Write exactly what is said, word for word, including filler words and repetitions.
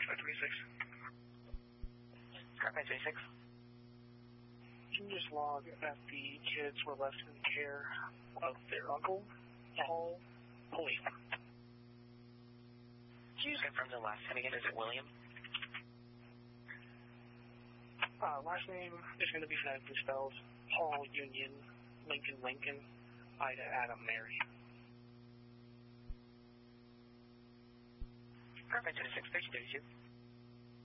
five twenty-six. Scarpine twenty-six. Can you just log that the kids were left in care of their uncle, Paul Pulley? Can you just confirm the last name again? Is it William? Uh, last name is going to be phonetically spelled Paul Union, Lincoln Lincoln, Ida Adam Mary. Scarpine twenty-six, thirty thirty-two.